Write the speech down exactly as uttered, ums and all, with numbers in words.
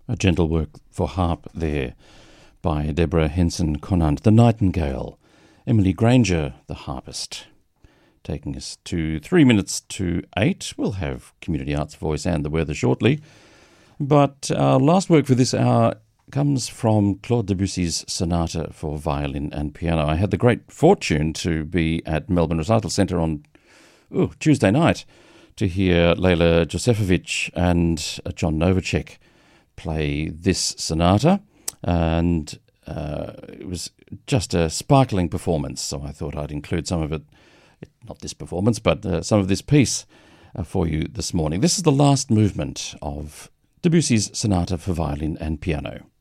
A gentle work for harp there by Deborah Henson Conant, the Nightingale. Emily Granger, the harpist. Taking us to three minutes to eight. We'll have Community Arts Voice and the weather shortly. But our last work for this hour comes from Claude Debussy's Sonata for Violin and Piano. I had the great fortune to be at Melbourne Recital Centre on ooh, Tuesday night to hear Leila Josefovich and John Novacek play this sonata, and uh, it was just a sparkling performance, so I thought I'd include some of it, not this performance, but uh, some of this piece uh, for you this morning. This is the last movement of Debussy's Sonata for Violin and Piano.